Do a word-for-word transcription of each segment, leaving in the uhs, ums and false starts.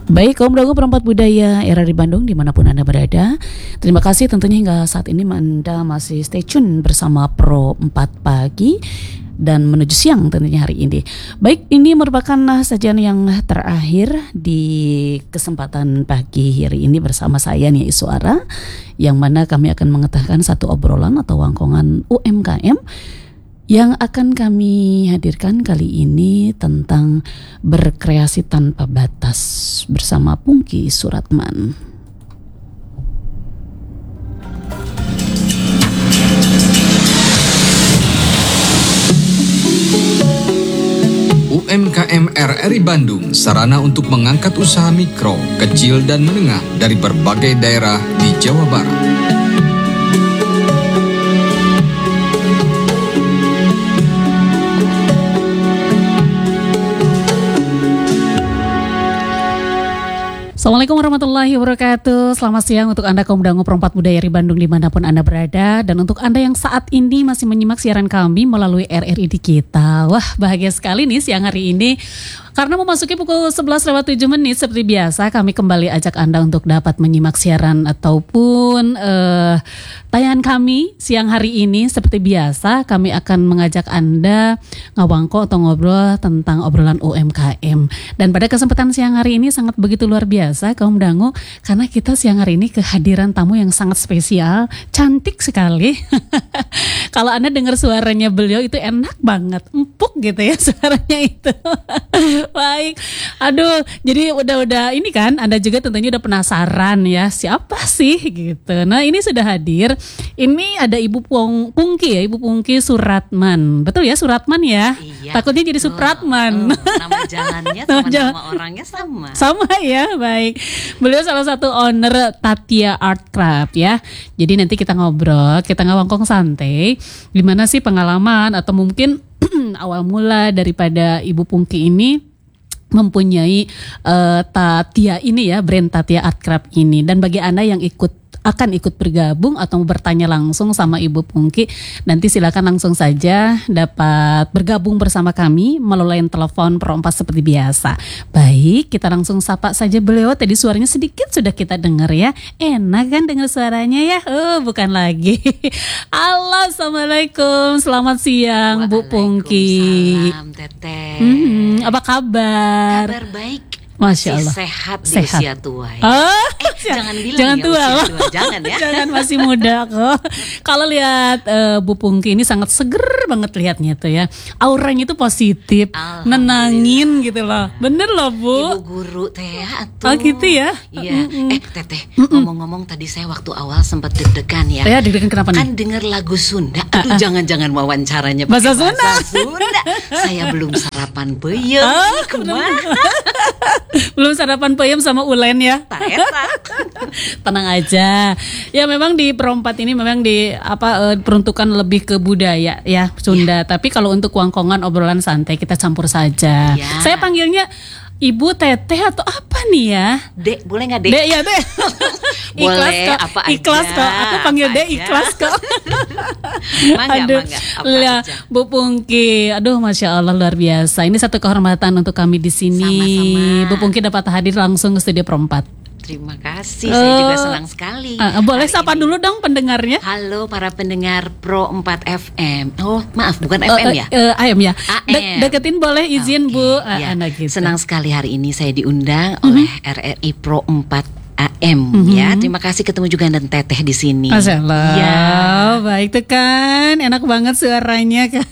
Baik, kaum dagu perempat budaya R R I Bandung dimanapun Anda berada, terima kasih tentunya hingga saat ini Anda masih stay tune bersama Pro empat Pagi dan menuju siang tentunya hari ini. Baik, ini merupakan sajian yang terakhir di kesempatan pagi hari ini bersama saya Nia Iswara, yang mana kami akan mengetahui satu obrolan atau wangkongan U M K M yang akan kami hadirkan kali ini tentang berkreasi tanpa batas bersama Pungki Suratman. U M K M R R I Bandung, sarana untuk mengangkat usaha mikro, kecil, dan menengah dari berbagai daerah di Jawa Barat. Assalamualaikum warahmatullahi wabarakatuh. Selamat siang untuk Anda kaum dangu perempat budaya R R I Bandung dimanapun Anda berada. Dan untuk Anda yang saat ini masih menyimak siaran kami melalui R R I di kita. Wah, bahagia sekali nih siang hari ini, karena memasuki pukul sebelas lewat tujuh menit seperti biasa kami kembali ajak Anda untuk dapat menyimak siaran ataupun uh, tayangan kami siang hari ini. Seperti biasa kami akan mengajak Anda ngawangko atau ngobrol tentang obrolan U M K M. Dan pada kesempatan siang hari ini sangat begitu luar biasa kaum dangu, karena kita siang hari ini kehadiran tamu yang sangat spesial, cantik sekali. Kalau Anda dengar suaranya beliau itu enak banget, empuk gitu ya suaranya itu. Baik, aduh, jadi udah-udah ini kan, Anda juga tentunya udah penasaran ya, siapa sih gitu. Nah, ini sudah hadir, ini ada Ibu Pung, Pungki ya, Ibu Pungki Suratman. Betul ya, Suratman ya? Iya, takutnya jadi Supratman. Oh, nama jalannya sama nama, nama orangnya sama. Sama ya, baik. Beliau salah satu owner Tatia Art Craft ya. Jadi nanti kita ngobrol, kita ngawangkong santai, gimana sih pengalaman atau mungkin awal mula daripada Ibu Pungki ini mempunyai uh, Tatia ini ya, brand Tatia Art Craft ini. Dan bagi Anda yang ikut akan ikut bergabung atau bertanya langsung sama Ibu Pungki, nanti silakan langsung saja dapat bergabung bersama kami melalui telepon Pro empat seperti biasa. Baik, kita langsung sapa saja beliau. Tadi suaranya sedikit sudah kita dengar ya. Enak kan dengar suaranya ya? Oh, bukan lagi. Halo, Assalamualaikum. Selamat siang Bu Pungki. Waalaikumsalam Teteh. Hmm, apa kabar? Kabar baik. Masya Allah. Masih sehat di Sehat. usia tua ya. Oh, eh, jangan bilang jangan ya tua, usia tua. Jangan ya. Jangan, masih muda kok. Kalau lihat uh, Bu Pungki ini sangat seger banget lihatnya tuh ya. Auranya itu positif, nenangin gitu loh. Bener loh Bu. Ibu guru teh atuh. Oh gitu ya. Iya. Mm-mm. Eh Teteh, ngomong-ngomong tadi saya waktu awal sempat deg-degan ya. Ya, deg-degan kenapa nih? Kan denger lagu Sunda. Aduh, jangan-jangan wawancaranya pakai Bahasa Sunda. Sunda. Saya belum sarapan peyem. Oh, Kumaha? Belum sarapan peyem sama ulen ya. Tak eta. Tenang aja. Ya memang di perempat ini memang di apa uh, peruntukan lebih ke budaya ya Sunda. Ya. Tapi kalau untuk wangkongan obrolan santai kita campur saja. Ya. Saya panggilnya Ibu Teteh atau apa nih ya? Dek, boleh nggak Dek? Dek ya Dek. Ikhlas boleh, kok. apa Ikhlas aja, kok. Aku panggil apa Dek aja. ikhlas kok. Mangga, Aduh, mangga, apa ya, aja. Bu Pungki. Aduh, Masya Allah luar biasa. Ini satu kehormatan untuk kami di sini. Sama-sama. Bu Pungki dapat hadir langsung ke studio Perempat. Terima kasih, saya juga senang sekali. Uh, boleh hari sapa ini. dulu dong pendengarnya. Halo para pendengar Pro empat F M. Oh maaf, bukan Uh, F M ya? Uh, A M ya. A M. De- deketin boleh izin Oke, Bu. Uh, ya. anak gitu. Senang sekali hari ini saya diundang Mhm. oleh R R I Pro empat A M Mhm. ya. Terima kasih ketemu juga dan Teteh di sini. Masya Allah. Ya. Baik tuh kan, enak banget suaranya kan.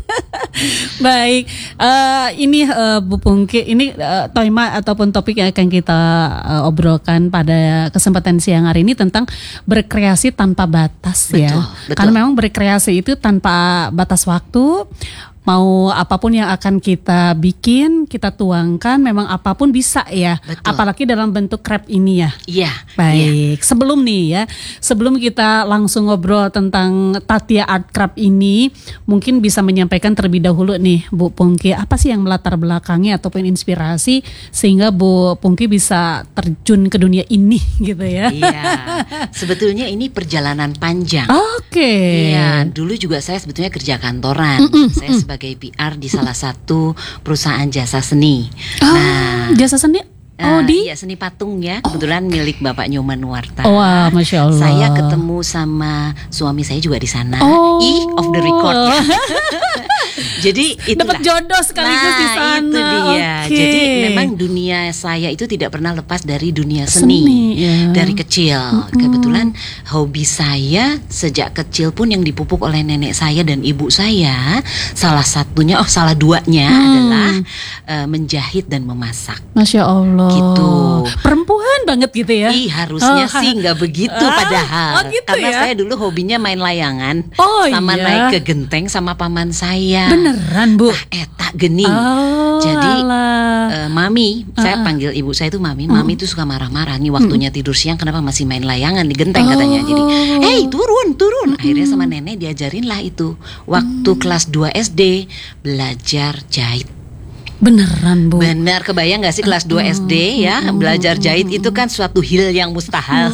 Baik, uh, ini uh, Bu Pungki, ini uh, tema ataupun topik yang akan kita uh, obrolkan pada kesempatan siang hari ini tentang berkreasi tanpa batas. Betul, Ya. betul. Karena memang berkreasi itu tanpa batas waktu. Mau apapun yang akan kita bikin, kita tuangkan, memang apapun bisa ya. Betul. Apalagi dalam bentuk krep ini ya. Iya. Baik, sebelum nih ya, sebelum kita langsung ngobrol tentang Tatia Art Craft ini, mungkin bisa menyampaikan terlebih dahulu nih Bu Pungki, apa sih yang melatar belakangi ataupun inspirasi sehingga Bu Pungki bisa terjun ke dunia ini gitu ya. Iya. Sebetulnya ini perjalanan panjang. Oke. Iya, dulu juga saya sebetulnya kerja kantoran. Mm-mm, saya mm-mm. sebagai P R di salah satu perusahaan jasa seni. Oh, Nah, jasa seni Oh, Uh, di? Iya, seni patung ya, kebetulan milik Bapak Nyoman Nuarta. Oh, wah, Masya Allah. Saya ketemu sama suami saya juga di sana. Oh. Ih, off the record ya. Jadi itulah. Dapat jodoh sekaligus nah, di sana. itu dia. Oke. Jadi memang dunia saya itu tidak pernah lepas dari dunia seni, Seni, ya. dari kecil. Mm-hmm. Kebetulan hobi saya sejak kecil pun yang dipupuk oleh nenek saya dan ibu saya, salah satunya, oh salah duanya hmm. adalah uh, menjahit dan memasak. Masya Allah. Gitu. Perempuan banget gitu ya. Ih, harusnya oh, sih nggak begitu ah, padahal. oh gitu Karena ya? saya dulu hobinya main layangan, Oh, sama iya. naik ke genteng sama paman saya. Beneran, Bu? Ah, eta geni. Oh, Jadi alah. uh, mami, saya Uh-uh. panggil ibu saya itu mami. Mami itu suka marah-marah. Nih waktunya tidur siang, kenapa masih main layangan di genteng katanya. Jadi, hey turun, turun. Akhirnya sama nenek diajarin lah itu. Waktu kelas dua S D belajar jahit. Beneran, Bu? Benar, kebayang gak sih kelas dua S D ya, belajar jahit itu kan suatu hal yang mustahil.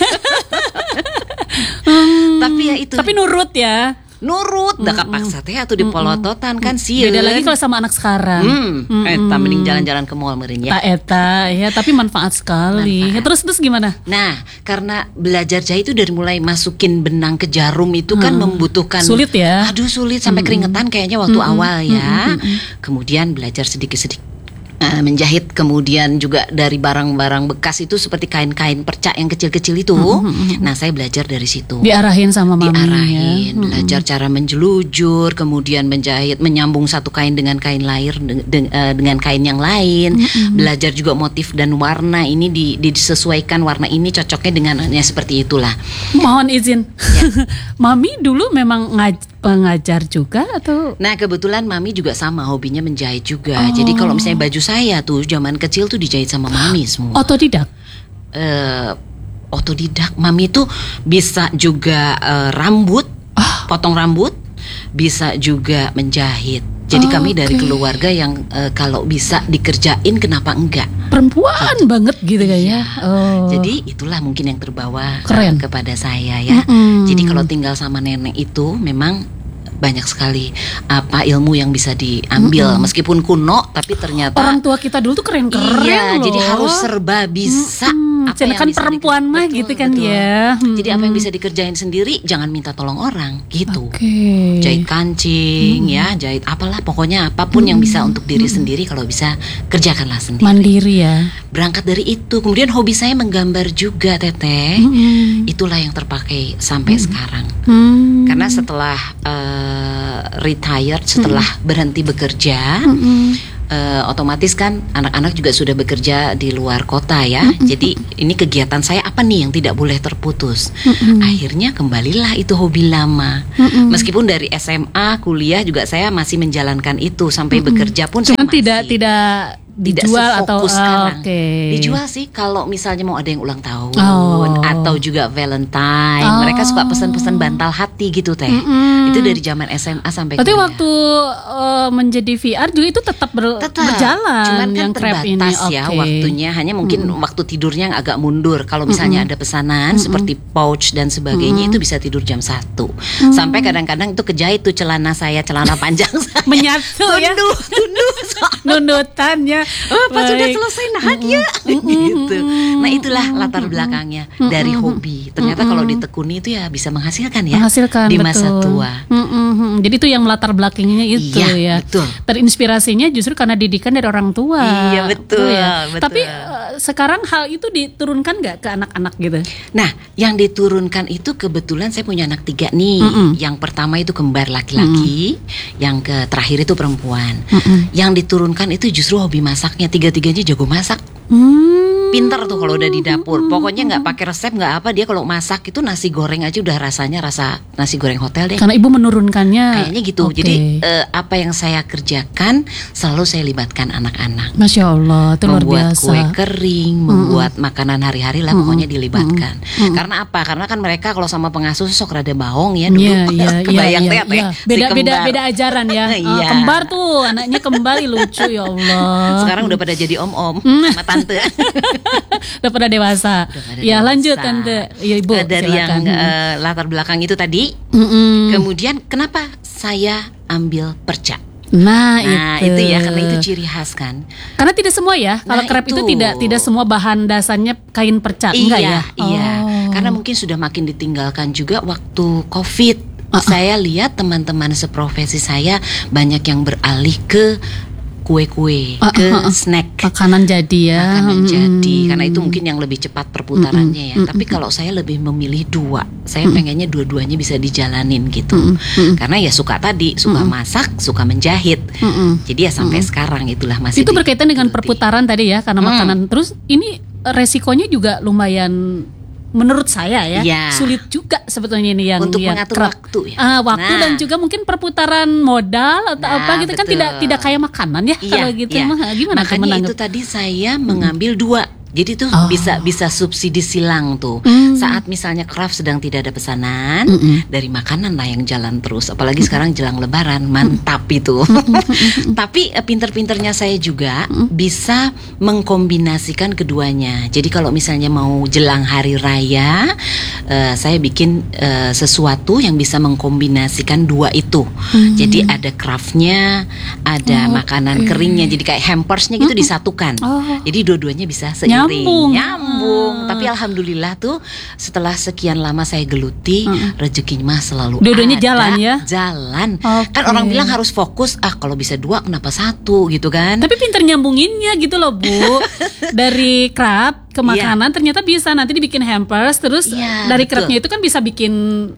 Tapi ya itu. Tapi nurut ya. Nurut, dah kapaksa teh atau dipolototan kan sieun. Beda lagi kalau sama anak sekarang. Hmm, eta mending jalan-jalan ke mall meureun ya. Tak eta ya, tapi manfaat sekali. Manfaat. Terus terus gimana? Nah, karena belajar jahit itu dari mulai masukin benang ke jarum itu kan membutuhkan Sulit ya? Aduh, sulit sampai keringetan kayaknya waktu awal ya. Kemudian belajar sedikit-sedikit uh, menjahit, kemudian juga dari barang-barang bekas itu seperti kain-kain perca yang kecil-kecil itu. Nah, saya belajar dari situ. Diarahin sama mami Diarahin, ya? belajar cara menjelujur, kemudian menjahit, menyambung satu kain dengan kain lain de- de- uh, dengan kain yang lain. Belajar juga motif dan warna ini di, disesuaikan, warna ini cocoknya dengan ya, seperti itulah. Mohon izin. Mami dulu memang ngaj- pengajar juga atau? Nah, kebetulan mami juga sama, hobinya menjahit juga. Oh. Jadi kalau misalnya baju saya tuh zaman kecil tuh dijahit sama mami semua. Otodidak? Eh, otodidak. Mami tuh bisa juga eh, rambut, potong rambut, bisa juga menjahit. Jadi Oh, kami dari oke. keluarga yang eh, kalau bisa dikerjain kenapa enggak? Perempuan banget gitu kayaknya. Oh. Jadi itulah mungkin yang terbawa Keren. eh, kepada saya ya. Mm-mm. Jadi kalau tinggal sama nenek itu memang banyak sekali apa ilmu yang bisa diambil. Meskipun kuno tapi ternyata Orang tua kita dulu tuh keren-keren iya, loh. jadi harus serba bisa. Mm-mm. Apa Jadi yang kan bisa perempuan diker- mah betul, gitu kan betul. ya. Jadi apa yang bisa dikerjain sendiri jangan minta tolong orang gitu. Oke. Jahit kancing ya, jahit apalah pokoknya apapun yang bisa untuk diri sendiri, kalau bisa kerjakanlah sendiri. Mandiri ya. Berangkat dari itu, kemudian hobi saya menggambar juga, Teteh. Mm-mm. Itulah yang terpakai sampai sekarang. Hmm. Karena setelah eh, retired, setelah berhenti bekerja, eh, otomatis kan anak-anak juga sudah bekerja di luar kota ya. Jadi ini kegiatan saya apa nih yang tidak boleh terputus. Akhirnya kembalilah itu hobi lama. Meskipun dari S M A, kuliah juga saya masih menjalankan itu sampai bekerja pun Cuman saya masih tidak tidak tidak dijual atau sefokus ah, sekarang. oke. Dijual sih kalau misalnya mau ada yang ulang tahun Oh. atau juga Valentine. Oh. Mereka suka pesan-pesan bantal hati gitu teh. Mm-mm. Itu dari zaman S M A sampai Berarti kuliah. waktu eh, menjadi V R juga itu tetap, ber- Tetap. berjalan Cuman kan yang crab ini. terbatas ya Oke. waktunya. Hanya mungkin waktu tidurnya yang agak mundur. Kalau misalnya ada pesanan seperti pouch dan sebagainya, itu bisa tidur jam satu. Sampai kadang-kadang itu kejahit tuh celana saya, celana panjang saya. Menyatu ya. Tunduh, tunduh. Nunutannya. Oh, pas sudah Baik. selesai nahan ya gitu. Nah, itulah latar belakangnya dari hobi. Ternyata kalau ditekuni itu ya bisa menghasilkan ya. Menghasilkan, di masa betul. tua. Mm-mm. Jadi itu yang melatar belakangnya itu Iya, ya. betul. Terinspirasinya justru karena didikan dari orang tua. Iya, betul, ya. betul. Tapi eh, sekarang hal itu diturunkan nggak ke anak-anak gitu? Nah, yang diturunkan itu kebetulan saya punya anak tiga nih. Yang pertama itu kembar laki-laki, yang ke terakhir itu perempuan. Yang diturunkan itu justru hobi masaknya. Tiga-tiganya jago masak. Hmm. Pinter tuh kalau udah di dapur. Pokoknya nggak pakai resep, nggak apa, dia kalau masak itu nasi goreng aja udah rasanya rasa nasi goreng hotel deh. Karena ibu menurunkannya. Kayaknya gitu. Oke. Jadi eh, apa yang saya kerjakan selalu saya libatkan anak-anak. Masya Allah, itu luar Membuat biasa. kue kering, membuat makanan hari-hari lah, pokoknya dilibatkan. Karena apa? Karena kan mereka kalau sama pengasuh sok rada baong ya dulu. Iya, iya, iya, Kebayang iya, teh, teh, iya. si Beda, beda, kembar. beda ajaran ya. Ah, Iya. kembar tuh, anaknya kembali lucu ya Allah. Sekarang udah pada jadi om-om sama tante. Udah pada dewasa. Udah pada Ya dewasa. lanjut tante. Ya ibu. Eh, dari silakan. yang eh, latar belakang itu tadi. Mm-mm. Kemudian kenapa saya ambil perca? Nah, Nah itu. itu ya, karena itu ciri khas kan. Karena tidak semua ya. Kalau Nah, krep itu. itu. tidak tidak semua bahan dasarnya kain perca, enggak Iya, ya? iya. Oh. Karena mungkin sudah makin ditinggalkan juga waktu Covid. Uh-uh. Saya lihat teman-teman seprofesi saya banyak yang beralih ke kue-kue, Uh, ke uh, uh. snack. Makanan jadi ya. Makanan Hmm. jadi, karena itu mungkin yang lebih cepat perputarannya ya. Mm-mm. Tapi kalau saya lebih memilih dua, saya pengennya dua-duanya bisa dijalanin gitu. Mm-mm. Karena ya suka tadi, suka masak, suka menjahit. Mm-mm. Jadi ya sampai sekarang itulah masih Itu berkaitan dengan digeluti. perputaran tadi ya, karena Hmm. makanan. Terus ini resikonya juga lumayan, menurut saya ya, Ya. sulit juga sebetulnya ini yang Untuk yang mengatur kerap- waktu ya. Ah, waktu Nah. dan juga mungkin perputaran modal atau Nah, apa gitu kan, betul. tidak tidak kayak makanan ya. Iya, Kalau gitu iya. mah gimana tuh Makanya menanggap? itu tadi saya mengambil dua. Jadi tuh Oh. bisa bisa subsidi silang tuh. Hmm. Saat misalnya craft sedang tidak ada pesanan, Mm-mm. dari makanan lah yang jalan terus. Apalagi sekarang jelang Lebaran, mantap itu. Tapi eh, pinter-pinternya saya juga bisa mengkombinasikan keduanya. Jadi kalau misalnya mau jelang hari raya, eh, saya bikin eh, sesuatu yang bisa mengkombinasikan dua itu. Jadi ada craftnya, ada Oh, makanan oke. keringnya. Jadi kayak hampersnya gitu disatukan. Oh. Jadi dua-duanya bisa seiring. Nyambung. Nyambung. Ah. Tapi alhamdulillah tuh setelah sekian lama saya geluti, Mm-mm. rezekinya mah selalu Dua-duanya ada. jalan ya? Jalan. Oke. Kan orang bilang harus fokus. Ah kalau bisa dua kenapa satu gitu kan? Tapi pinter nyambunginnya gitu loh Bu. Dari krep ke makanan ternyata bisa nanti dibikin hampers. Terus Iya, dari betul. krepnya itu kan bisa bikin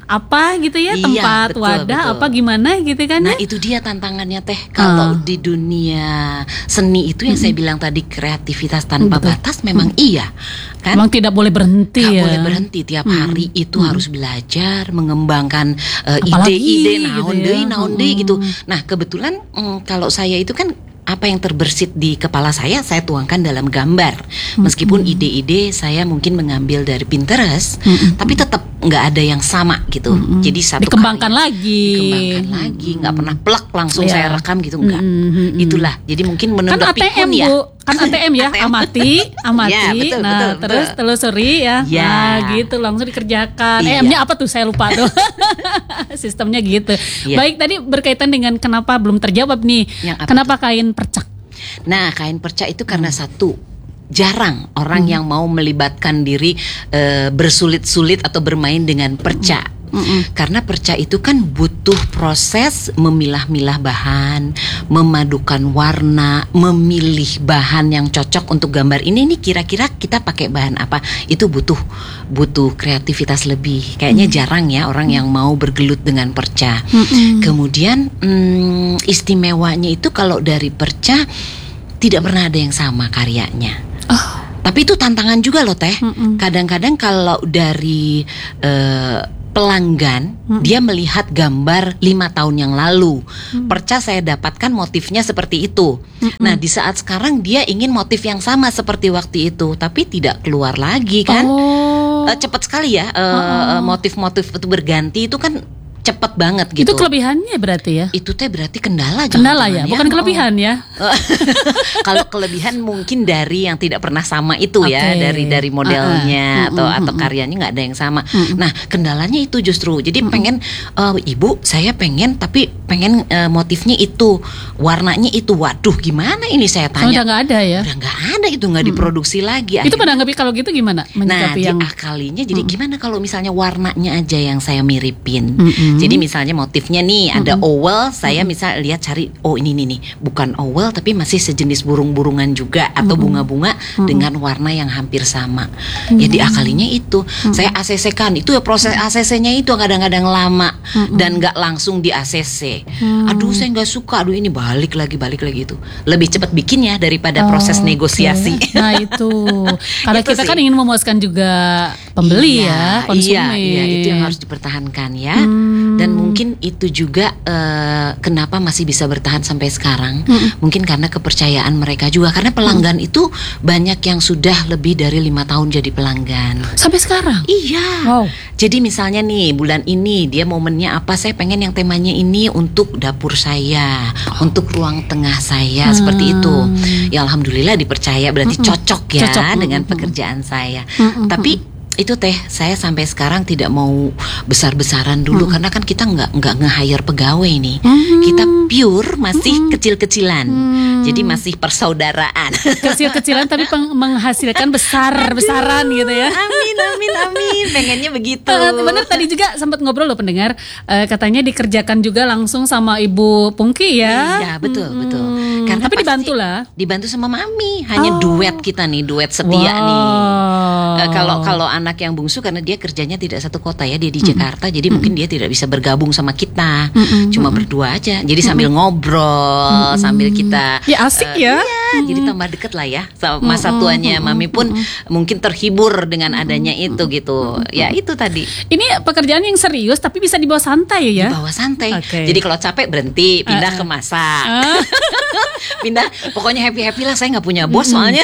apa gitu ya, Iya, tempat betul, wadah betul. apa gimana gitu kan Nah ya. itu dia tantangannya teh. Kalau Ah. di dunia seni itu yang saya bilang tadi, kreativitas tanpa Betul. batas, memang iya kan? Emang tidak boleh berhenti Gak ya. boleh berhenti, tiap Mm. hari itu harus belajar, mengembangkan eh, Apalagi ide-ide, gitu naon ya. deui, naon deui Mm. gitu. Nah kebetulan mm, kalau saya itu kan apa yang terbersit di kepala saya, saya tuangkan dalam gambar. Meskipun ide-ide saya mungkin mengambil dari Pinterest, Mm-mm. tapi tetap nggak ada yang sama gitu. Mm-mm. Jadi satu Dikembangkan kali lagi. dikembangkan lagi, nggak pernah plek langsung Iya. saya rekam gitu, nggak. Mm-mm. Itulah. Jadi mungkin Kan menunda A T M pikun ya. Bu, kan A T M ya, A T M. amati, amati. Ya, betul, nah, betul, terus betul. telusuri ya. Ya. Nah, gitu langsung dikerjakan. Iya. Eh, M-nya apa tuh? Saya lupa tuh. Sistemnya gitu. Iya. Baik, tadi berkaitan dengan kenapa belum terjawab nih. Yang apa Kenapa kain percak? Nah, kain perca itu Hmm. karena satu, jarang orang yang mau melibatkan diri eh, bersulit-sulit atau bermain dengan perca. Mm-mm. Karena perca itu kan butuh proses memilah-milah bahan, memadukan warna, memilih bahan yang cocok untuk gambar ini. Ini kira-kira kita pakai bahan apa? Itu butuh butuh kreativitas lebih. Kayaknya jarang ya orang yang mau bergelut dengan perca. Mm-mm. Kemudian hmm, istimewanya itu kalau dari perca tidak pernah ada yang sama karyanya. Oh. Tapi itu tantangan juga loh teh. Mm-mm. Kadang-kadang kalau dari eh, pelanggan, Mm-mm. dia melihat gambar lima tahun yang lalu, perca saya dapatkan motifnya seperti itu. Mm-mm. Nah di saat sekarang dia ingin motif yang sama seperti waktu itu, tapi tidak keluar lagi kan. Oh. Eh, cepat sekali ya eh, Oh. eh, motif-motif itu berganti itu kan cepat banget gitu. Itu kelebihannya berarti ya? Itu teh berarti kendala Kendala jangan-jangan ya, bukan Oh. kelebihan ya. Kalau kelebihan mungkin dari yang tidak pernah sama itu ya, Oke. dari dari modelnya Uh-uh. atau Mm-mm, atau mm-mm. karyanya nggak ada yang sama. Mm-mm. Nah kendalanya itu justru, jadi pengen eh, ibu saya pengen tapi pengen eh, motifnya itu, warnanya itu, waduh gimana ini saya Soalnya udah tanya. nggak ada ya. Udah nggak ada itu, nggak diproduksi lagi. Itu Akhirnya- pada nanggapi kalau gitu gimana? Nah, Menyikapi yang diakalinya jadi gimana kalau misalnya warnanya aja yang saya miripin. Mm-mm. Jadi misalnya motifnya nih ada owl, saya misal lihat cari oh ini nih nih, bukan owl tapi masih sejenis burung-burungan juga atau bunga-bunga dengan warna yang hampir sama. Ya diakalinya itu. Saya A C C-kan. Itu ya proses A C C-nya itu kadang-kadang lama dan nggak langsung di A C C. Aduh, saya nggak suka. Aduh, ini balik lagi balik lagi itu. Lebih cepat bikinnya daripada proses Oke. negosiasi. Nah itu karena Itu kita kan sih. ingin memuaskan juga pembeli ya, konsumen. Iya, iya, itu yang harus dipertahankan ya. Hmm. Dan mungkin itu juga eh, kenapa masih bisa bertahan sampai sekarang. Mm-mm. Mungkin karena kepercayaan mereka juga. Karena pelanggan itu banyak yang sudah lebih dari lima tahun jadi pelanggan. Sampai sekarang. Iya. Wow. Jadi misalnya nih bulan ini dia momennya apa? Saya pengen yang temanya ini untuk dapur saya, untuk ruang tengah saya, seperti itu. Ya alhamdulillah dipercaya, berarti Mm-mm. cocok ya Cocok. dengan Mm-mm. pekerjaan saya. Mm-mm. Tapi itu teh saya sampai sekarang tidak mau besar-besaran dulu hmm. karena kan kita nggak nggak nge-hire pegawai nih. Hmm. Kita pure masih hmm. kecil-kecilan. Hmm. Jadi masih persaudaraan. Kecil-kecilan tapi peng- menghasilkan besar-besaran gitu ya. Amin amin amin. Pengennya begitu. Uh, benar tadi juga sempat ngobrol loh pendengar, uh, katanya dikerjakan juga langsung sama Ibu Pungki ya. Iya betul hmm. betul. Karena tapi dibantu lah. Dibantu sama Mami. Hanya oh. duet kita nih, duet setia wow. nih. Uh, kalau kalau anak yang bungsu karena dia kerjanya tidak satu kota ya, dia di mm-hmm. Jakarta, jadi mm-hmm. mungkin dia tidak bisa bergabung sama kita, mm-hmm. cuma berdua aja. Jadi sambil mm-hmm. ngobrol, mm-hmm. sambil kita ya asik uh, ya. Iya, mm-hmm. jadi tambah deket lah ya. Sama masa tuanya Mami pun mm-hmm. mungkin terhibur dengan adanya mm-hmm. itu gitu. Mm-hmm. Ya itu tadi. Ini pekerjaan yang serius tapi bisa dibawa santai ya. Dibawa santai. Okay. Jadi kalau capek berhenti, pindah uh-uh. ke masak. Uh. Pindah, pokoknya happy-happy lah. Saya nggak punya bos mm-hmm. soalnya.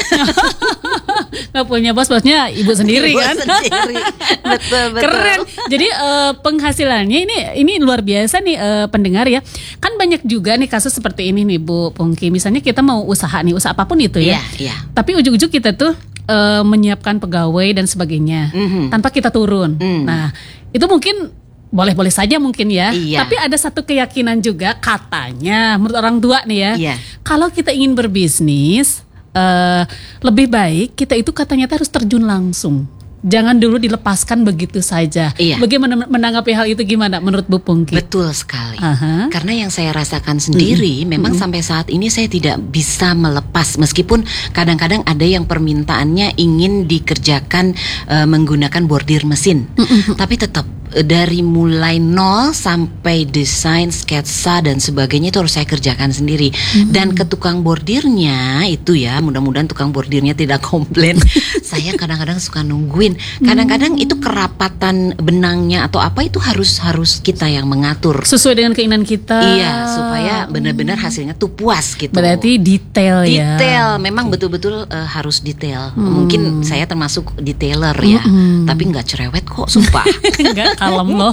Nggak punya bos, bosnya ibu sendiri ibu kan. Sendiri. Betul betul. Keren. Jadi uh, penghasilannya ini ini luar biasa nih uh, pendengar ya. Kan banyak juga nih kasus seperti ini nih Bu Pungki. Misalnya kita mau usaha nih, usaha apapun itu ya. Iya, iya. Tapi ujung-ujung kita tuh uh, menyiapkan pegawai dan sebagainya mm-hmm. tanpa kita turun. Mm. Nah, itu mungkin boleh-boleh saja mungkin ya. Iya. Tapi ada satu keyakinan juga katanya menurut orang tua nih ya. Iya. Kalau kita ingin berbisnis Uh, lebih baik kita itu katanya harus terjun langsung. Jangan dulu dilepaskan begitu saja. Iya. Bagaimana menanggapi hal itu gimana menurut Bu Pungki? Betul sekali. Uh-huh. Karena yang saya rasakan sendiri, mm-hmm. memang mm-hmm. sampai saat ini saya tidak bisa melepas. Meskipun kadang-kadang ada yang permintaannya ingin dikerjakan uh, menggunakan bordir mesin, mm-hmm. tapi tetap dari mulai nol sampai desain, sketsa dan sebagainya itu harus saya kerjakan sendiri. Mm-hmm. Dan ke tukang bordirnya itu ya, mudah-mudahan tukang bordirnya tidak komplain. Saya kadang-kadang suka nungguin. Kadang-kadang itu kerapatan benangnya atau apa itu harus harus kita yang mengatur sesuai dengan keinginan kita. Iya, supaya benar-benar hasilnya tuh puas gitu. Berarti detail, detail ya. Detail, memang betul-betul uh, harus detail. Hmm. Mungkin saya termasuk detailer ya, hmm. tapi nggak cerewet kok, sumpah. Nggak kalem loh.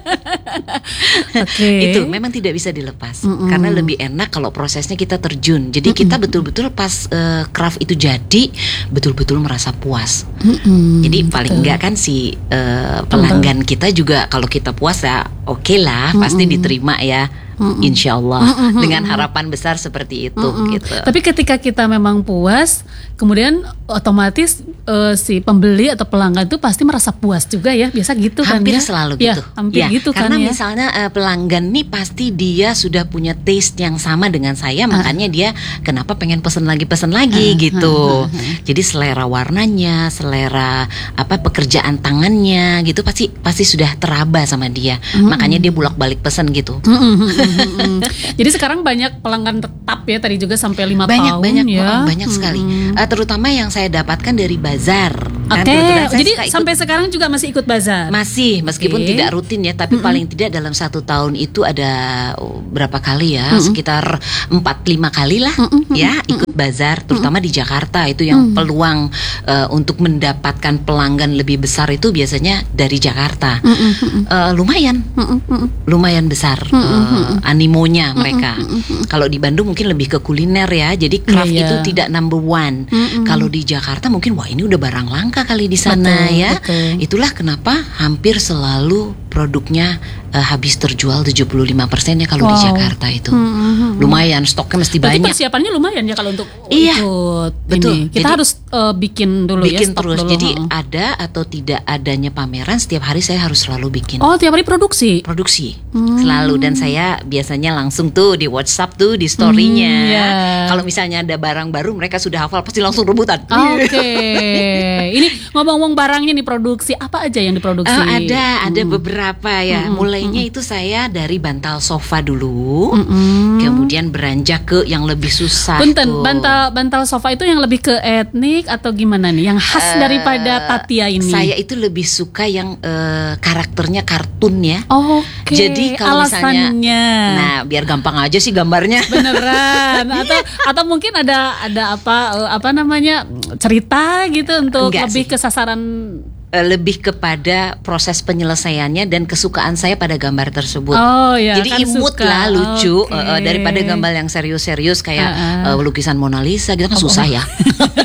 Okay. Itu memang tidak bisa dilepas mm-mm. karena lebih enak kalau prosesnya kita terjun. Jadi mm-mm. kita betul-betul pas uh, craft itu jadi betul-betul merasa puas. Mm-mm. Jadi paling betul. Enggak kan si uh, pelanggan betul. Kita juga kalau kita puas ya oke okay lah, mm-mm. pasti diterima ya. Mm-mm. Insya Allah Mm-mm. dengan harapan besar seperti itu gitu. Tapi ketika kita memang puas, kemudian otomatis uh, si pembeli atau pelanggan itu pasti merasa puas juga ya. Biasa gitu kan hampir ya. Selalu ya, gitu. Hampir ya, gitu karena kan ya. misalnya uh, pelanggan nih pasti dia sudah punya taste yang sama dengan saya, uh. makanya dia kenapa pengen pesen lagi pesen lagi uh, gitu. Uh, uh, uh. Jadi selera warnanya, selera apa pekerjaan tangannya gitu pasti pasti sudah teraba sama dia. Uh, uh. Makanya dia bolak-balik pesen gitu. Uh, uh, uh. Hmm. Jadi sekarang banyak pelanggan tetap ya, tadi juga sampai lima banyak, tahun banyak, ya. Banyak hmm. sekali. Uh, terutama yang saya dapatkan dari bazar. Oke. Okay. Jadi sampai sekarang juga masih ikut bazar. Masih, meskipun okay. tidak rutin ya, tapi mm-hmm. paling tidak dalam satu tahun itu ada oh, berapa kali ya? Mm-hmm. Sekitar empat lima kali lah mm-hmm. ya ikut bazar, terutama mm-hmm. di Jakarta itu yang mm-hmm. peluang uh, untuk mendapatkan pelanggan lebih besar itu biasanya dari Jakarta. Mm-hmm. Uh, lumayan, mm-hmm. lumayan besar mm-hmm. uh, animonya mereka. Mm-hmm. Kalau di Bandung mungkin lebih ke kuliner ya, jadi craft yeah, yeah. itu tidak number one. Mm-hmm. Kalau di Jakarta mungkin wah ini udah barang langka kali di sana betul, ya. Betul. Itulah kenapa hampir selalu produknya uh, habis terjual tujuh puluh lima persen ya kalau wow. di Jakarta itu. Hmm. Lumayan stoknya mesti berarti banyak. Persiapannya lumayan ya kalau untuk iya, ikut betul. Ini. Kita jadi, harus uh, bikin dulu bikin ya, stok terus. dulu. Jadi hmm. ada atau tidak adanya pameran setiap hari saya harus selalu bikin. Oh, tiap hari produksi. Produksi. Hmm. Selalu, dan saya biasanya langsung tuh di WhatsApp tuh di story-nya. Hmm, yeah. Kalau misalnya ada barang baru mereka sudah hafal pasti langsung rebutan. Oke. Okay. Ini ngomong-ngomong barangnya nih produksi apa aja yang diproduksi? Uh, ada, ada hmm. beberapa ya. Hmm. Mulainya hmm. itu saya dari bantal sofa dulu, hmm. kemudian beranjak ke yang lebih susah. Punten, tuh. bantal bantal sofa itu yang lebih ke etnik atau gimana nih? Yang khas uh, daripada Tatia ini? Saya itu lebih suka yang uh, karakternya kartun ya. Oh, oke. Okay. Jadi kalau misalnya, nah biar gampang aja sih gambarnya. Beneran? atau atau mungkin ada ada apa uh, apa namanya cerita gitu untuk Enggak lebih sih. ke sasaran. Lebih kepada proses penyelesaiannya dan kesukaan saya pada gambar tersebut. Oh, ya, jadi kan imut suka. lah, lucu okay. uh, daripada gambar yang serius-serius kayak uh-uh. uh, lukisan Mona Lisa gitu kan uh, susah ya.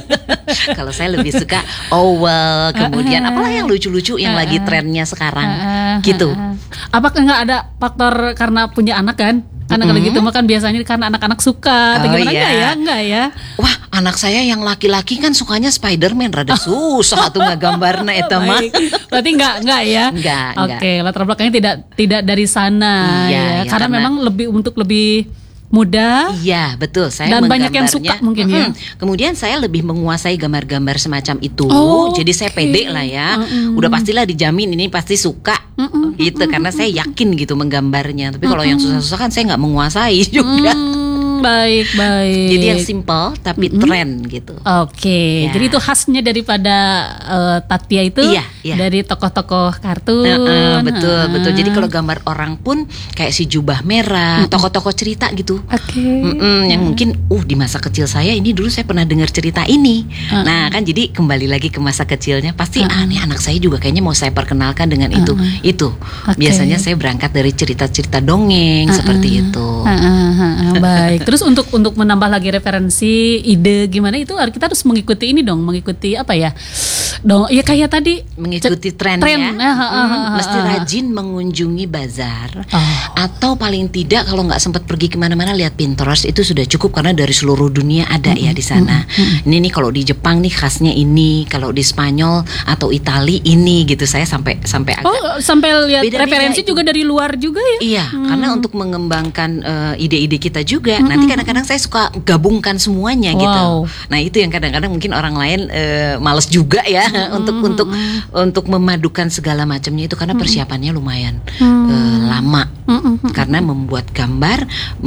Kalau saya lebih suka oval, kemudian apalah yang lucu-lucu yang lagi trennya sekarang, gitu. Apakah nggak ada faktor karena punya anak kan? Karena kalau gitu mah kan biasanya karena anak-anak suka, atau Oh, gimana? iya. Enggak ya, enggak ya. Wah, anak saya yang laki-laki kan sukanya Spider-Man, rada susah tuh ngegambarna eta mah. Baik. Berarti enggak, enggak ya? Enggak, Oke, latar belakangnya tidak tidak dari sana Iya, ya. iya, Karena karena- memang lebih untuk lebih mudah. Iya, betul. Saya Dan banyak yang menggambarnya- suka mungkin ya. Mm-mm. Kemudian saya lebih menguasai gambar-gambar semacam itu. Oh, Jadi saya oke. pede lah ya. Mm-mm. Udah pastilah dijamin ini pasti suka. Mm-mm. Gitu karena saya yakin gitu menggambarnya. Tapi kalau yang susah-susah kan saya nggak menguasai juga. Hmm, baik, baik. Jadi yang simple tapi tren gitu. Oke, Ya. jadi itu khasnya daripada eh, Tatia itu Iya, iya. dari tokoh-tokoh kartun. Heeh, betul, Heeh. betul. Jadi kalau gambar orang pun kayak si jubah merah, tokoh-tokoh cerita gitu. Oke. Mm-mm, yang mungkin, uh di masa kecil saya ini dulu saya pernah dengar cerita ini. Nah kan jadi kembali lagi ke masa kecilnya, pasti ah nih anak saya juga kayaknya mau saya perkenalkan dengan itu. Itu Oke. biasanya saya berangkat dari cerita-cerita dongeng seperti itu. Heeh, heeh, baik. Terus untuk untuk menambah lagi referensi, ide gimana itu kita harus mengikuti ini dong, mengikuti apa ya? Dong, ya kayak tadi Mengikuti tren, tren, ya, ah, ah, ah, Hmm, ah, mesti ah. rajin mengunjungi bazar, Oh. atau paling tidak kalau nggak sempat pergi kemana-mana lihat Pinterest itu sudah cukup karena dari seluruh dunia ada ya di sana. Ini nih kalau di Jepang nih khasnya ini, kalau di Spanyol atau Itali ini gitu. Saya sampai sampai agak Oh, sampai lihat Beda-beda referensi itu. juga dari luar juga ya? Iya, karena untuk mengembangkan eh, ide-ide kita juga. Nanti kadang-kadang saya suka gabungkan semuanya gitu. Wow. Nah itu yang kadang-kadang mungkin orang lain eh, males juga ya untuk untuk untuk memadukan segala macamnya itu karena persiapannya lumayan eh, lama. Karena membuat gambar,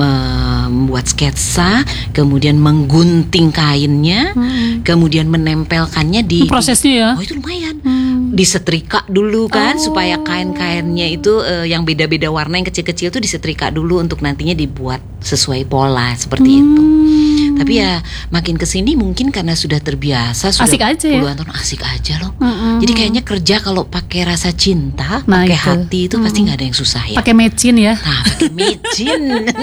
membuat sketsa, kemudian menggunting kainnya, kemudian menempelkannya di Prosesnya ya? Oh itu lumayan. Disetrika dulu kan Oh. supaya kain-kainnya itu eh, yang beda-beda warna yang kecil-kecil itu disetrika dulu untuk nantinya dibuat sesuai pola seperti itu. Tapi ya makin kesini mungkin karena sudah terbiasa, sudah Asik aja ya? puluhan tahun asik aja loh. Mm-mm. Jadi kayaknya kerja kalau pakai rasa cinta, Nah, pakai itu. hati itu pasti nggak ada yang susah ya. Pakai mecin ya? Nah pakai micin,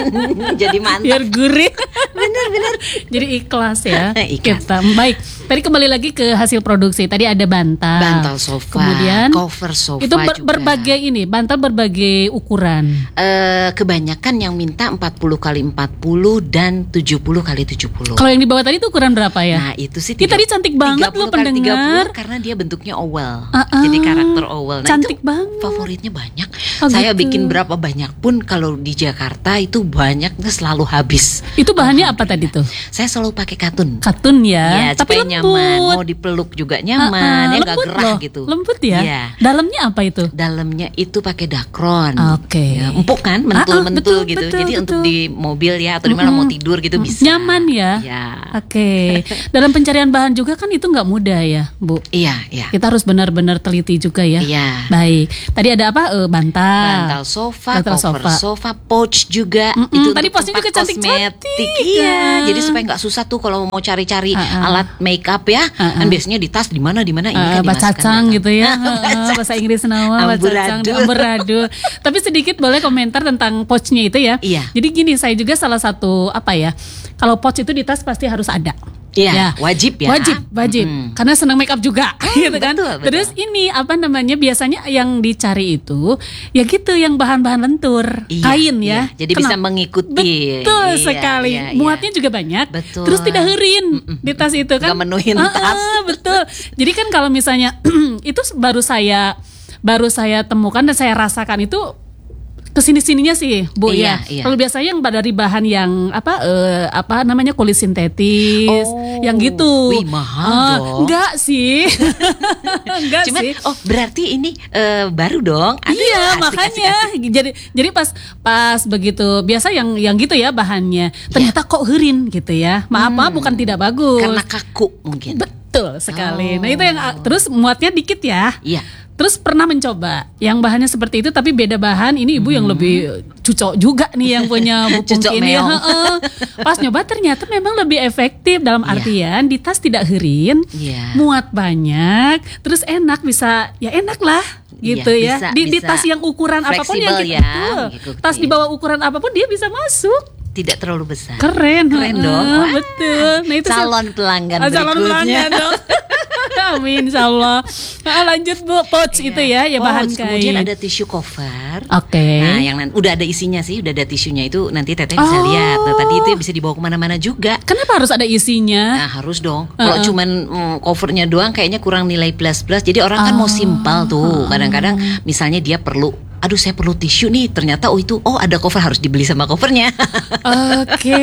jadi mantap. Biar gurih. Bener-bener. Jadi ikhlas ya. Ikhlas. Kita. Baik. Tadi kembali lagi ke hasil produksi. Tadi ada bantal. Bantal sofa, Kemudian cover sofa itu ber- juga. berbagai ini, bantal berbagai ukuran. Eh, kebanyakan yang minta empat puluh kali empat puluh dan tujuh puluh kali tujuh puluh. Kalau yang di bawah tadi itu ukuran berapa ya? Nah itu sih Ini tadi cantik banget loh tiga puluh kali tiga puluh pendengar. karena dia bentuknya oval. Ah, ah. Jadi karakter oval. Nah, Cantik itu banget. favoritnya banyak. Oh, Saya gitu. bikin berapa banyak pun kalau di Jakarta itu banyak selalu habis. Itu bahannya apa tadi tuh? Saya selalu pakai katun. Katun ya, Ya, tapi supaya lembut. nyaman, mau dipeluk juga Ah, nyaman, ah, ya nggak lembut gerah loh. gitu. Lembut ya. Iya. Dalamnya apa itu? Dalamnya itu pakai dakron. Oke. Ya, empuk kan, Ah, ah, mentul-mentul betul, gitu. betul, Jadi untuk betul. di mobil ya atau di mana mau tidur gitu bisa. Nyaman ya. Ya. Oke. Dalam pencarian bahan juga kan itu nggak mudah ya, Bu. Iya, iya. Kita harus benar-benar teliti juga ya. Iya. Baik. Tadi ada apa? Eh, bantal. Bantal sofa, Bantal cover sofa. sofa, pouch juga. Mm-mm, Itu tadi untuk pouchnya tempat juga cantik-cantik, kosmetik. Iya, kan? jadi supaya nggak susah tuh kalau mau cari-cari Ah, ah. alat makeup ya. Ah, ah. Kan biasanya di tas di mana di mana ini Eh, kan dimasukkan bacacang dalam- gitu ya. Eh, bahasa Inggris nama bacacang Amburadul. amburadul. Tapi sedikit boleh komentar tentang pouchnya itu ya. Iya. Jadi gini, saya juga salah satu apa ya? Kalau pouch itu di tas pasti harus ada. Iya, wajib ya. Wajib, wajib. Mm-mm. Karena senang make up juga, gitu kan. betul, betul. Terus ini apa namanya? Biasanya yang dicari itu ya gitu, yang bahan-bahan lentur, Iya, kain iya. ya. Jadi bisa mengikuti. Betul Iya, sekali. iya, iya. Muatnya juga banyak. Betul. Terus tidak herin di tas itu kan. Nggak menuhin Ah, tas. ah, betul. Jadi kan kalau misalnya itu baru saya baru saya temukan dan saya rasakan itu kesini-sininya sih, Bu Iya, ya. iya. Kalau biasanya yang dari bahan yang apa eh, apa namanya kulit sintetis, Oh, yang gitu. wih, mahal Ah, dong. enggak sih, enggak Cuman, sih. oh berarti ini eh, baru dong. Aduh, Iya, asik, makanya asik, asik. jadi jadi pas pas begitu biasa yang yang gitu ya bahannya ternyata kok herin gitu ya. Maaf maaf bukan tidak bagus. Karena kaku mungkin. Betul sekali. Oh. Nah itu yang terus muatnya dikit ya. Iya. Terus pernah mencoba yang bahannya seperti itu tapi beda bahan. Ini ibu yang lebih cucok juga nih yang punya Bu Cucok Pungki ini. meong. Heeh. Pas nyoba ternyata memang lebih efektif dalam Iya. artian di tas tidak herin, Iya. muat banyak, terus enak bisa ya enak lah gitu Iya, ya. bisa- Di, di bisa tas yang ukuran apapun yang fleksibel kita ya, betul. mengikuti. Tas di bawah ukuran apapun dia bisa masuk. tidak terlalu besar. Keren, Keren dong. Ah, Wah. betul. Nah itu Calon pelanggan Ah, calon berikutnya. pelanggan dong. Amin, insya Allah. Nah, lanjut Bu, pouch itu ya, ya bahan Pouch, kain. Kemudian ada tisu cover. Oke. Nah, yang nan- udah ada isinya sih, udah ada tisunya itu nanti Teteh bisa Oh. lihat. Nah, tadi itu bisa dibawa kemana-mana juga. Kenapa harus ada isinya? Nah, harus dong. Kalau cuman mm, covernya doang kayaknya kurang nilai plus plus. Jadi orang kan mau simpel tuh. Kadang-kadang misalnya dia perlu, aduh saya perlu tisu nih. Ternyata oh itu, oh ada cover, harus dibeli sama covernya. Oke,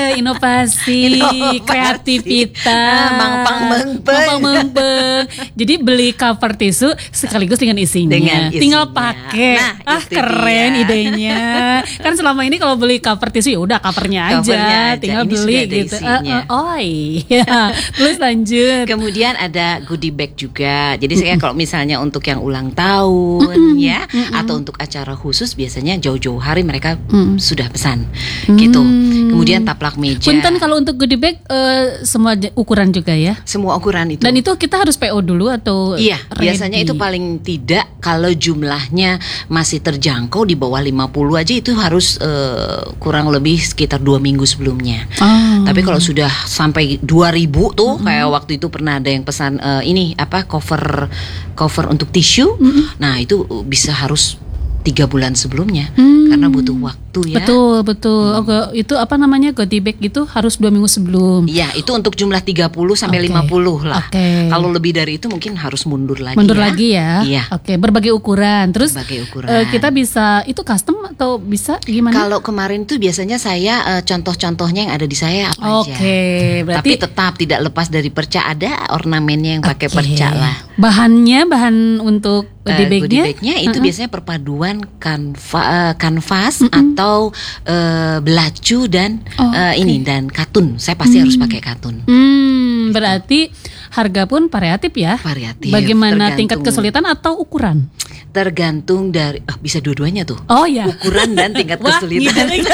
inovasi, Inovasi. kreativitas, Ah, mangpang mengpeng. Mangpang mengpeng. Jadi beli cover tisu sekaligus dengan isinya. Dengan isinya. Tinggal pakai. Nah, ah itu keren dia. idenya. Kan selama ini kalau beli cover tisu ya udah covernya aja, Covernya aja. tinggal Ini beli sudah ada gitu. isinya. Eh, eh, oh iya. Terus lanjut. Kemudian ada goodie bag juga. Jadi saya kalau misalnya untuk yang ulang tahun ya, atau untuk acara khusus biasanya jauh-jauh hari mereka sudah pesan gitu. Kemudian taplak meja. Punten kalau untuk goodie bag eh, semua j- ukuran juga ya. Semua ukuran itu. Dan itu kita harus P O dulu atau Iya, ready? biasanya itu paling tidak kalau jumlahnya masih terjangkau di bawah lima puluh aja itu harus eh, kurang lebih sekitar dua minggu sebelumnya. Oh. Tapi kalau sudah sampai dua ribu tuh kayak waktu itu pernah ada yang pesan eh, ini apa cover cover untuk tisu. Nah, itu bisa harus tiga bulan sebelumnya karena butuh waktu ya. Betul, betul. Oke, itu apa namanya goodie bag gitu harus dua minggu sebelum. Iya, itu untuk jumlah tiga puluh sampai Oke. lima puluh lah. Oke. Kalau lebih dari itu mungkin harus mundur lagi. Mundur ya. lagi ya. Iya. Oke, berbagai ukuran. Terus Berbagai ukuran. eh, kita bisa itu custom atau bisa gimana? Kalau kemarin tuh biasanya saya eh, contoh-contohnya yang ada di saya apa aja. Oke, berarti Tapi tetap tidak lepas dari perca, ada ornamennya yang pakai Oke. perca lah. Bahannya bahan untuk goodie Eh, bagnya? goodie bagnya itu biasanya perpaduan kanva, eh, kanvas atau eh, belacu dan Oh, eh, ini dan katun. Saya pasti harus pakai katun. Hmm, berarti harga pun variatif ya. Variatif, Bagaimana tingkat tergantung. kesulitan atau ukuran? Tergantung dari ah, bisa dua-duanya tuh. Oh ya. Ukuran dan tingkat Wah, kesulitan. gini.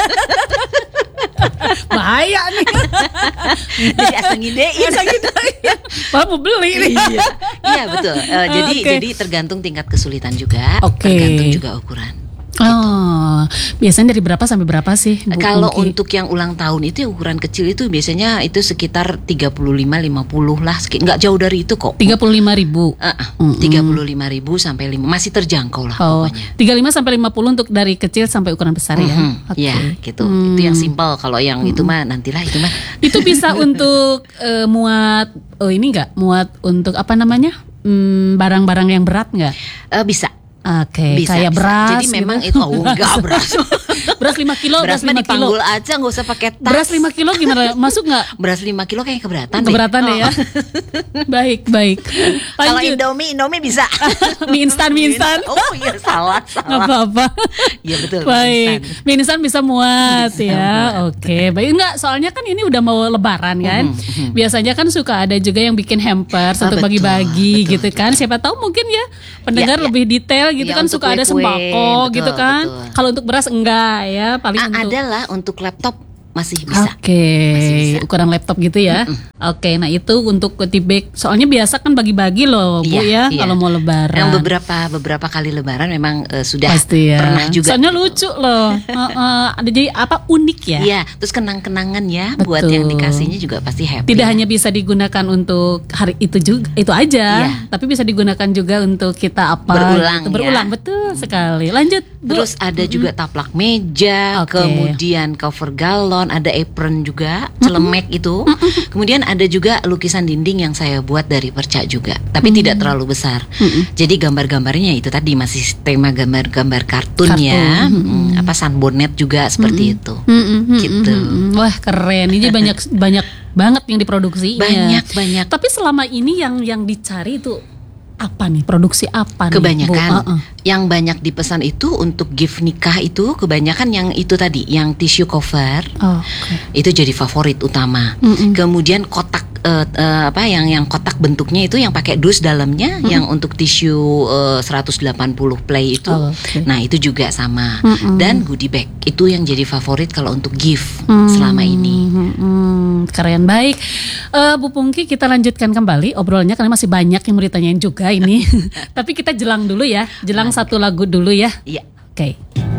Bahaya nih. Jadi asal ngidein. Masa gitu. Wah, mau beli nih. Iya, iya betul. Eh, jadi Oke. jadi tergantung tingkat kesulitan juga, Oke. tergantung juga ukuran. Oh, biasanya dari berapa sampai berapa sih, Bu Kalau Pungki? untuk yang ulang tahun itu ukuran kecil itu biasanya itu sekitar tiga puluh lima lima puluh lah, seki- nggak jauh dari itu kok. tiga puluh lima ribu. tiga puluh lima ribu sampai lima masih terjangkau lah Oh, pokoknya. tiga puluh lima sampai lima puluh untuk dari kecil sampai ukuran besar ya. Mhm, Oke. ya gitu. Itu yang simpel. Kalau yang itu mah nantilah itu mah. Itu bisa untuk eh, muat oh ini enggak? Muat untuk apa namanya? Hmm, barang-barang yang berat enggak? Eh, bisa. Oke, Bisa, kayak bisa. beras. Jadi memang gitu. itu oh enggak beras. beras lima kilo, beras, Beras mah lima kilo. dipanggul aja, nggak usah pakai tas. Beras lima kilo gimana? Masuk nggak? Beras lima kilo kayak keberatan deh. Keberatan deh ya. Oh. Baik, baik. Kalau Lanjut. Indomie, Indomie bisa. mie instan, mie instan. Oh iya salah, Nggak salah. apa-apa. Iya betul. Baik, instan. mie instan bisa muat Bisa ya. muat. Oke, baik. Enggak, soalnya kan ini udah mau lebaran kan. Biasanya kan suka ada juga yang bikin hampers Ah, untuk betul, bagi-bagi betul, gitu kan. Siapa tahu mungkin ya pendengar Ya, ya. lebih detail gitu Ya, kan, untuk suka ada kue-kue, sembako betul, gitu kan. betul. Kalau untuk beras enggak ya, paling Ah, untuk adalah untuk laptop masih bisa. Oke, Masih bisa. ukuran laptop gitu ya. Oke, nah itu untuk goodie bag. Soalnya biasa kan bagi-bagi loh, Bu ya, Iya, iya. kalau mau lebaran. Yang beberapa beberapa kali lebaran memang eh, sudah Pasti ya. pernah juga. Soalnya lucu loh. Heeh, ada jadi apa unik ya? Iya, terus kenang-kenangan ya buat Betul. yang dikasihnya juga pasti happy. Tidak ya. hanya bisa digunakan untuk hari itu juga, itu aja, Iya. tapi bisa digunakan juga untuk kita apa? Berulang, gitu. Berulang, ya. betul sekali. Lanjut, Bu. Terus ada juga taplak meja, Oke. kemudian cover galon, ada apron juga, celemek itu. Kemudian ada juga lukisan dinding yang saya buat dari perca juga, tapi tidak terlalu besar. Jadi gambar-gambarnya itu tadi masih tema gambar-gambar kartun, Kartun. ya. Mm, apa sunbonnet juga seperti itu. Mm, mm, mm, Gitu. mm, mm. Wah keren. Ini banyak banyak banget yang diproduksinya. Banyak banyak. Tapi selama ini yang yang dicari itu apa nih? Produksi apa nih, Bu? Kebanyakan Uh-uh. yang banyak dipesan itu untuk gift nikah itu kebanyakan yang itu tadi, yang tissue cover. Oh, oke. Itu jadi favorit utama. Mm-mm. Kemudian kotak eh, eh, apa yang yang kotak bentuknya itu yang pakai dus dalamnya, yang untuk tisu eh, seratus delapan puluh play itu. Oh, oke. Nah, itu juga sama. Mm-mm. Dan goodie bag itu yang jadi favorit kalau untuk gift Hmm, selama ini. hmm, hmm, keren, baik. Eh, Bu Pungki, kita lanjutkan kembali obrolannya karena masih banyak yang mau ditanyain juga ini. Tapi kita jelang dulu ya, jelang satu lagu dulu ya. Iya. Oke.